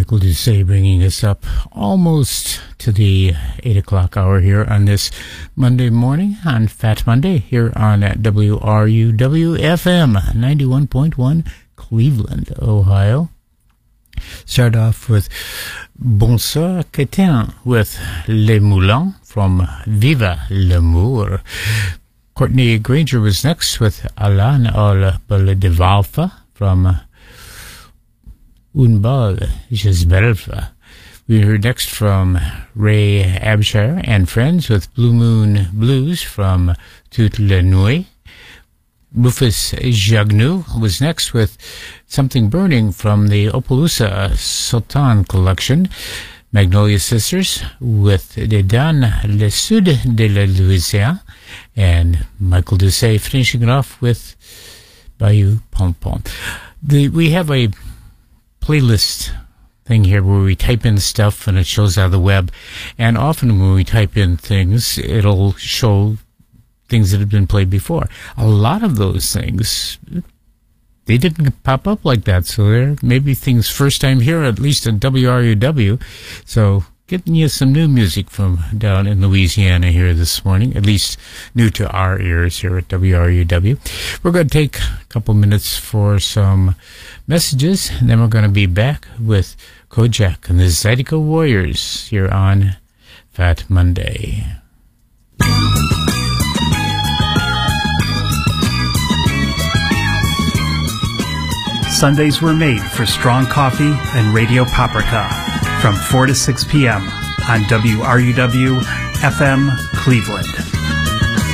Michael Doucet bringing us up almost to the 8 o'clock hour here on this Monday morning, on Fat Monday, here on WRUW-FM 91.1 Cleveland, Ohio. Start off with Bonsoir Quétin with Les Moulins from Viva l'Amour. Courtney Granger was next with Alan Al Baladivalfa from Un Bal Jezbelfa. We heard next from Ray Abshire and Friends with Blue Moon Blues from Toute la Nuit. Rufus Jagnou was next with Something Burning from the Opelousas Sultan collection. Magnolia Sisters with Dans le Sud de la Louisiane. And Michael Doucet finishing it off with Bayou Pom Pom. We have a playlist thing here where we type in stuff and it shows out of the web, and often when we type in things it'll show things that have been played before. A lot of those things, they didn't pop up like that, so there may be things first time here, at least in WRUW. So getting you some new music from down in Louisiana here this morning, at least new to our ears here at WRUW. We're going to take a couple minutes for some messages, and then we're going to be back with Kojak and the Zydeco Warriors here on Fat Monday. Sundays were made for strong coffee and Radio Paprika from 4 to 6 p.m. on WRUW FM Cleveland.